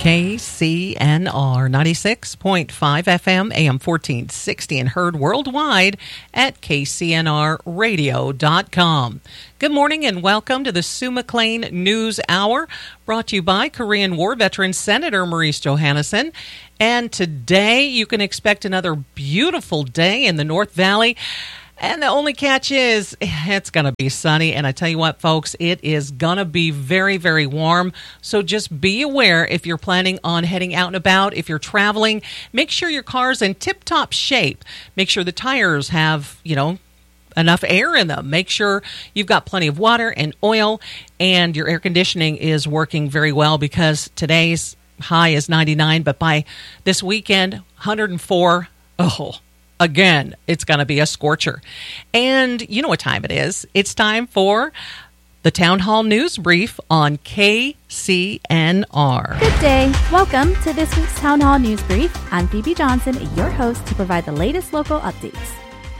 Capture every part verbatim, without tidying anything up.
K C N R ninety-six point five F M, A M fourteen sixty, and heard worldwide at K C N R radio dot com. Good morning and welcome to the Sue McLean News Hour, brought to you by Korean War veteran Senator Maurice Johannesson. And today you can expect another beautiful day in the North Valley. And the only catch is it's going to be sunny. And I tell you what, folks, it is going to be very, very warm. So just be aware if you're planning on heading out and about, if you're traveling, make sure your car's in tip-top shape. Make sure the tires have, you know, enough air in them. Make sure you've got plenty of water and oil, and your air conditioning is working very well, because today's high is ninety-nine, but by this weekend, one hundred four. Oh, again, it's going to be a scorcher. And you know what time it is. It's time for the Town Hall News Brief on K C N R. Good day. Welcome to this week's Town Hall News Brief. I'm Phoebe Johnson, your host, to provide the latest local updates.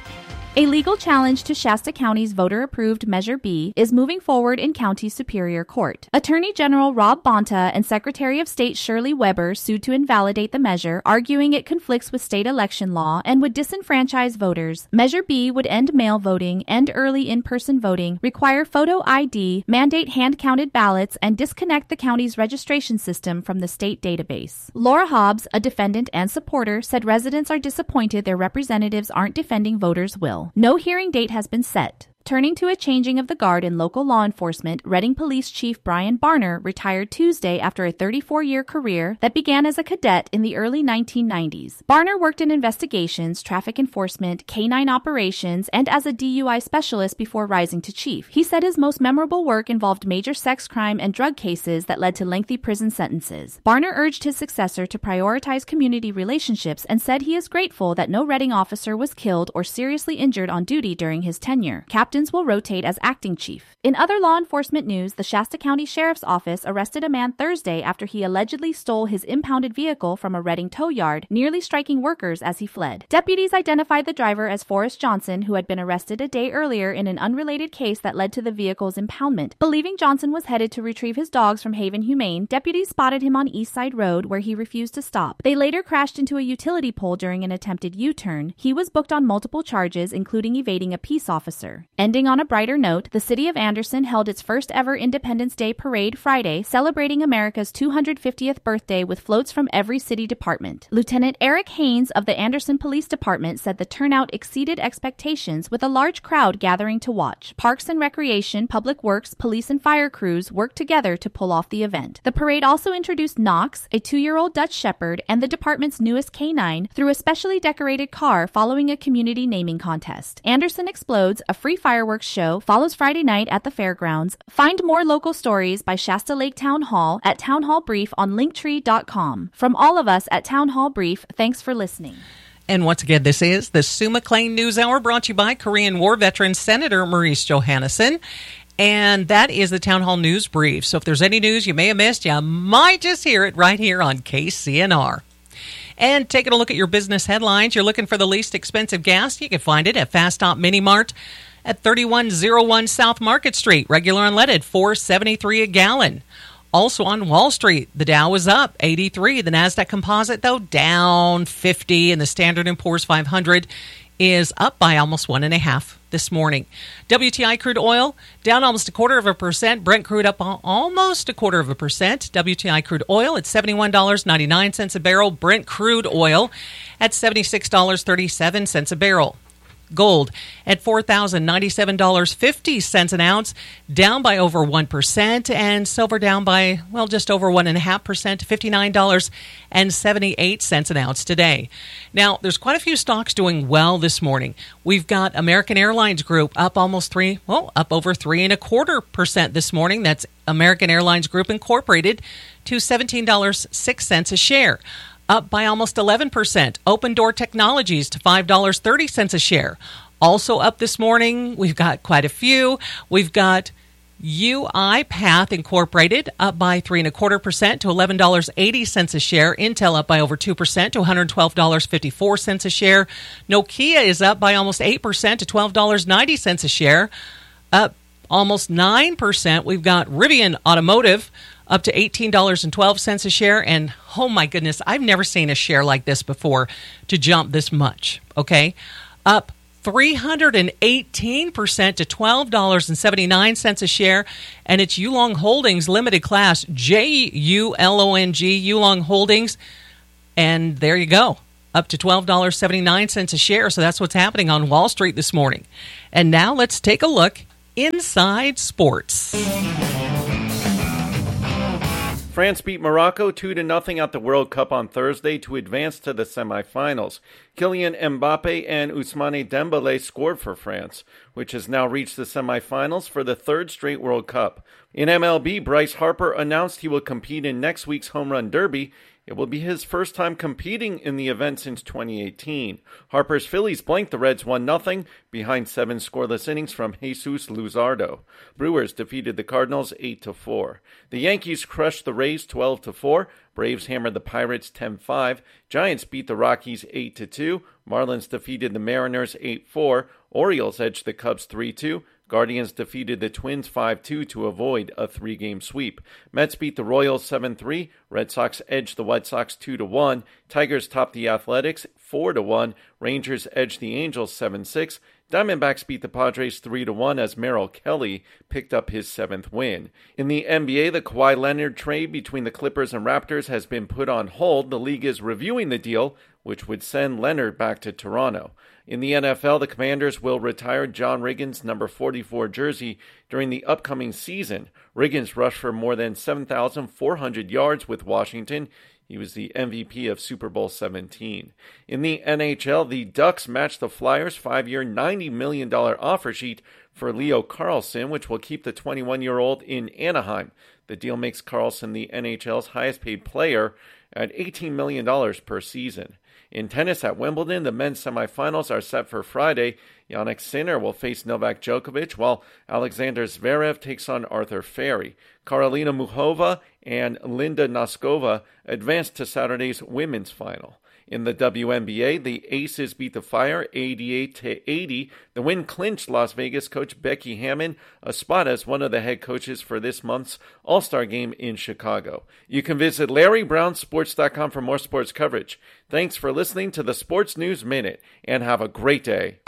A legal challenge to Shasta County's voter-approved Measure B is moving forward in County Superior Court. Attorney General Rob Bonta and Secretary of State Shirley Weber sued to invalidate the measure, arguing it conflicts with state election law and would disenfranchise voters. Measure B would end mail voting, end early in-person voting, require photo I D, mandate hand-counted ballots, and disconnect the county's registration system from the state database. Laura Hobbs, a defendant and supporter, said residents are disappointed their representatives aren't defending voters' will. No hearing date has been set. Turning to a changing of the guard in local law enforcement, Reading Police Chief Brian Barner retired Tuesday after a thirty-four-year career that began as a cadet in the early nineteen nineties. Barner worked in investigations, traffic enforcement, canine operations, and as a D U I specialist before rising to chief. He said his most memorable work involved major sex crime and drug cases that led to lengthy prison sentences. Barner urged his successor to prioritize community relationships and said he is grateful that no Reading officer was killed or seriously injured on duty during his tenure. Captain will rotate as acting chief. In other law enforcement news, the Shasta County Sheriff's Office arrested a man Thursday after he allegedly stole his impounded vehicle from a Reading tow yard, nearly striking workers as he fled. Deputies identified the driver as Forrest Johnson, who had been arrested a day earlier in an unrelated case that led to the vehicle's impoundment. Believing Johnson was headed to retrieve his dogs from Haven Humane, deputies spotted him on East Side Road, where he refused to stop. They later crashed into a utility pole during an attempted U-turn. He was booked on multiple charges, including evading a peace officer. Ending on a brighter note, the city of Anderson held its first ever Independence Day parade Friday, celebrating America's two hundred fiftieth birthday with floats from every city department. Lieutenant Eric Haynes of the Anderson Police Department said the turnout exceeded expectations, with a large crowd gathering to watch. Parks and Recreation, Public Works, police and fire crews worked together to pull off the event. The parade also introduced Knox, a two-year-old Dutch Shepherd, and the department's newest canine through a specially decorated car following a community naming contest. Anderson Explodes, a free fireworks show, follows Friday night at the fairgrounds. Find more local stories by Shasta Lake Town Hall at Town Hall Brief on linktree dot com. From all of us at Town Hall Brief, thanks for listening. And once again, this is the Sue McLean News Hour, brought to you by Korean War veteran Senator Maurice Johannesson. And that is the Town Hall News Brief. So if there's any news you may have missed, you might just hear it right here on K C N R. And taking a look at your business headlines, you're looking for the least expensive gas? You can find it at Fast Stop Mini Mart at thirty-one oh one South Market Street. Regular unleaded, four seventy-three a gallon. Also on Wall Street, the Dow is up eighty-three. The NASDAQ Composite, though, down fifty. And the Standard and Poor's five hundred is up by almost one and a half this morning. W T I crude oil down almost a quarter of a percent. Brent crude up almost a quarter of a percent. W T I crude oil at seventy-one dollars and ninety-nine cents a barrel. Brent crude oil at seventy-six dollars and thirty-seven cents a barrel. Gold at four thousand ninety-seven dollars and fifty cents an ounce, down by over one percent, and silver down by, well, just over one point five percent to fifty-nine dollars and seventy-eight cents an ounce today. Now, there's quite a few stocks doing well this morning. We've got American Airlines Group up almost three, well, up over three and a quarter percent this morning. That's American Airlines Group Incorporated to seventeen dollars and six cents a share. Up by almost eleven percent. Open Door Technologies to five dollars and thirty cents a share. Also up this morning, we've got quite a few. We've got UiPath Incorporated up by three and a quarter percent to eleven dollars and eighty cents a share. Intel up by over two percent to one hundred twelve dollars and fifty-four cents a share. Nokia is up by almost eight percent to twelve dollars and ninety cents a share. Up almost nine percent. We've got Rivian Automotive up to eighteen dollars and twelve cents a share. And oh my goodness, I've never seen a share like this before to jump this much, okay? Up three hundred eighteen percent to twelve dollars and seventy-nine cents a share. And it's Yulong Holdings Limited Class, J U L O N G, Yulong Holdings. And there you go, up to twelve dollars and seventy-nine cents a share. So that's what's happening on Wall Street this morning. And now let's take a look inside sports. France beat Morocco two to nothing at the World Cup on Thursday to advance to the semifinals. Kylian Mbappe and Ousmane Dembele scored for France, which has now reached the semifinals for the third straight World Cup. In M L B, Bryce Harper announced he will compete in next week's Home Run Derby. It will be his first time competing in the event since twenty eighteen. Harper's Phillies blanked the Reds one nothing behind seven scoreless innings from Jesus Luzardo. Brewers defeated the Cardinals eight to four. The Yankees crushed the Rays twelve to four. Braves hammered the Pirates ten five. Giants beat the Rockies eight to two. Marlins defeated the Mariners eight four. Orioles edged the Cubs three two. Guardians defeated the Twins five two to avoid a three-game sweep. Mets beat the Royals seven three. Red Sox edged the White Sox two to one. Tigers topped the Athletics four to one. Rangers edged the Angels seven six. Diamondbacks beat the Padres three to one as Merrill Kelly picked up his seventh win. In the N B A, the Kawhi Leonard trade between the Clippers and Raptors has been put on hold. The league is reviewing the deal, which would send Leonard back to Toronto. In the N F L, the Commanders will retire John Riggins' number forty-four jersey during the upcoming season. Riggins rushed for more than seven thousand four hundred yards with Washington. He was the M V P of Super Bowl seventeen. In the N H L, the Ducks matched the Flyers' five-year, ninety million dollars offer sheet for Leo Carlsson, which will keep the twenty-one-year-old in Anaheim. The deal makes Carlsson the N H L's highest-paid player at eighteen million dollars per season. In tennis at Wimbledon, the men's semifinals are set for Friday. Jannik Sinner will face Novak Djokovic, while Alexander Zverev takes on Arthur Ferry. Karolina Muchova and Linda Noskova advanced to Saturday's women's final. In the W N B A, the Aces beat the Fire eighty-eight to eighty. The win clinched Las Vegas coach Becky Hammon a spot as one of the head coaches for this month's All-Star Game in Chicago. You can visit Larry Brown Sports dot com for more sports coverage. Thanks for listening to the Sports News Minute, and have a great day.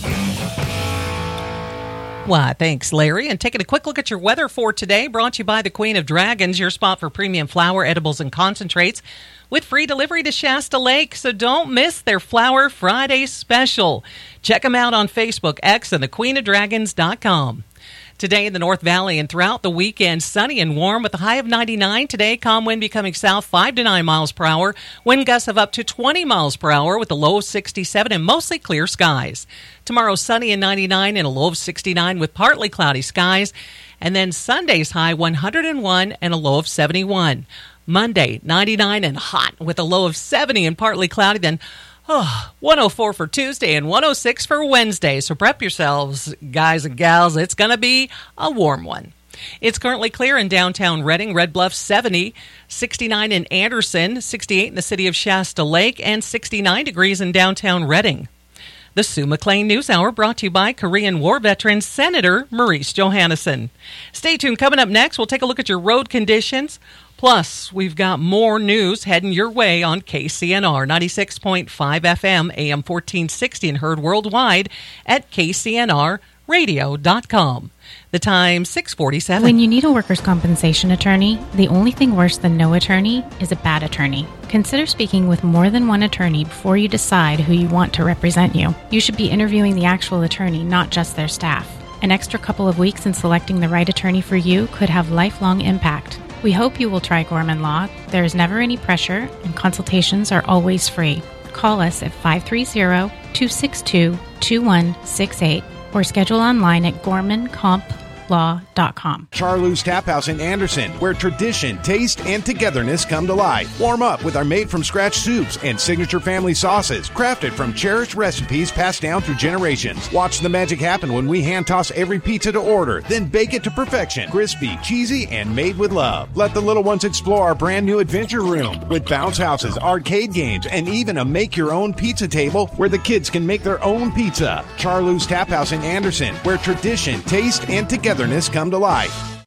Why, thanks, Larry. And taking a quick look at your weather for today, brought to you by the Queen of Dragons, your spot for premium flower, edibles, and concentrates, with free delivery to Shasta Lake. So don't miss their Flower Friday special. Check them out on Facebook, X, and the queen of dragons dot com. Today in the North Valley and throughout the weekend, sunny and warm with a high of ninety-nine. Today, calm wind becoming south five to nine miles per hour. Wind gusts of up to twenty miles per hour with a low of sixty-seven and mostly clear skies. Tomorrow, sunny and ninety-nine and a low of sixty-nine with partly cloudy skies. And then Sunday's high one hundred one and a low of seventy-one. Monday, ninety-nine and hot with a low of seventy and partly cloudy. Then Oh, one oh four for Tuesday and one oh six for Wednesday. So prep yourselves, guys and gals. It's going to be a warm one. It's currently clear in downtown Reading. Red Bluff seventy, sixty-nine in Anderson, sixty-eight in the city of Shasta Lake, and sixty-nine degrees in downtown Reading. The Sue McLean News Hour brought to you by Korean War veteran Senator Maurice Johannesson. Stay tuned. Coming up next, we'll take a look at your road conditions. Plus, we've got more news heading your way on K C N R ninety-six point five F M, A M fourteen sixty, and heard worldwide at K C N R radio dot com. The time, six forty-seven. When you need a workers' compensation attorney, the only thing worse than no attorney is a bad attorney. Consider speaking with more than one attorney before you decide who you want to represent you. You should be interviewing the actual attorney, not just their staff. An extra couple of weeks in selecting the right attorney for you could have lifelong impact. We hope you will try Gorman Law. There is never any pressure, and consultations are always free. Call us at five three zero, two six two, two one six eight or schedule online at gorman comp law dot com. Charlou's Tap House in Anderson, where tradition, taste, and togetherness come to life. Warm up with our made-from-scratch soups and signature family sauces, crafted from cherished recipes passed down through generations. Watch the magic happen when we hand-toss every pizza to order, then bake it to perfection. Crispy, cheesy, and made with love. Let the little ones explore our brand-new adventure room with bounce houses, arcade games, and even a make-your-own pizza table where the kids can make their own pizza. Charlou's Tap House in Anderson, where tradition, taste, and togetherness come to life.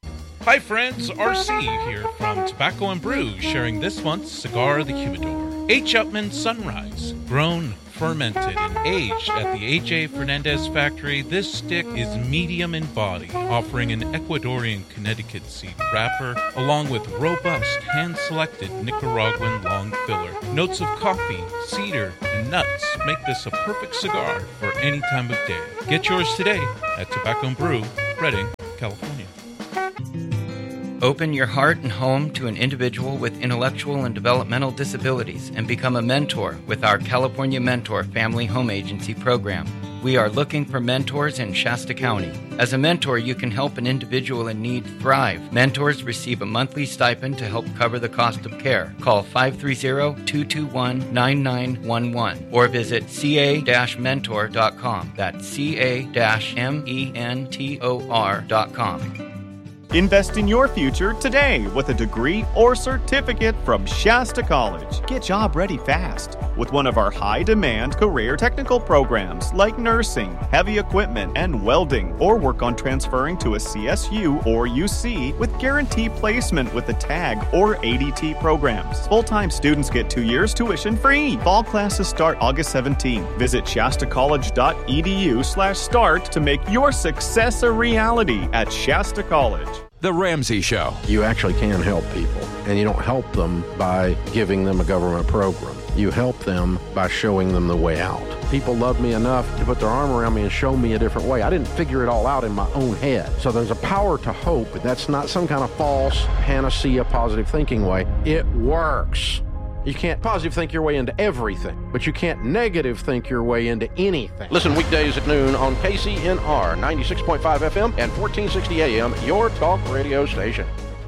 Hi friends, R C here from Tobacco and Brew, sharing this month's Cigar of the Humidor. H. Upmann Sunrise, grown, fermented, and aged at the A J Fernandez factory, this stick is medium in body, offering an Ecuadorian Connecticut seed wrapper, along with robust, hand-selected Nicaraguan long filler. Notes of coffee, cedar, and nuts make this a perfect cigar for any time of day. Get yours today at Tobacco and Brew, Redding, California. Open your heart and home to an individual with intellectual and developmental disabilities and become a mentor with our California Mentor Family Home Agency program. We are looking for mentors in Shasta County. As a mentor, you can help an individual in need thrive. Mentors receive a monthly stipend to help cover the cost of care. Call five three zero, two two one, nine nine one one or visit c a dash mentor dot com. That's c a dash mentor dot com. Invest in your future today with a degree or certificate from Shasta College. Get job ready fast with one of our high-demand career technical programs like nursing, heavy equipment, and welding, or work on transferring to a C S U or U C with guaranteed placement with the TAG or A D T programs. Full-time students get two years tuition free. Fall classes start August seventeenth. Visit shasta college dot e d u slash start to make your success a reality at Shasta College. The Ramsey Show. You actually can help people, and you don't help them by giving them a government program. You help them by showing them the way out. People love me enough to put their arm around me and show me a different way. I didn't figure it all out in my own head. So there's a power to hope, but that's not some kind of false panacea positive thinking way. It works. You can't positive think your way into everything, but you can't negative think your way into anything. Listen weekdays at noon on K C N R ninety-six point five F M and fourteen sixty A M, your talk radio station.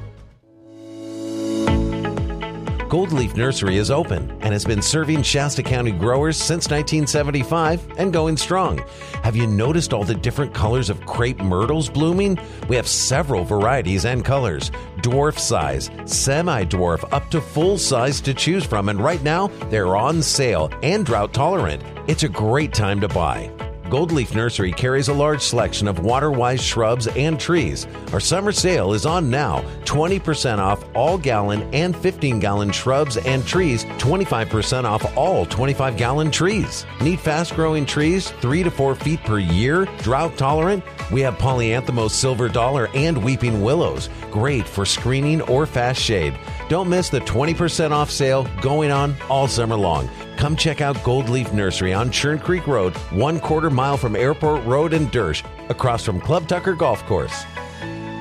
Gold Leaf Nursery is open and has been serving Shasta County growers since nineteen seventy-five and going strong. Have you noticed all the different colors of crepe myrtles blooming? We have several varieties and colors. Dwarf size, semi-dwarf, up to full size to choose from, and right now they're on sale and drought tolerant. It's a great time to buy. Gold Leaf Nursery carries a large selection of water-wise shrubs and trees. Our summer sale is on now. twenty percent off all gallon and fifteen gallon shrubs and trees. twenty-five percent off all twenty-five gallon trees. Need fast-growing trees, three to four feet per year, drought tolerant? We have Polyanthemos silver dollar and weeping willows. Great for screening or fast shade. Don't miss the twenty percent off sale going on all summer long. Come check out Gold Leaf Nursery on Churn Creek Road, one quarter mile from Airport Road in Dersh, across from Club Tucker Golf Course.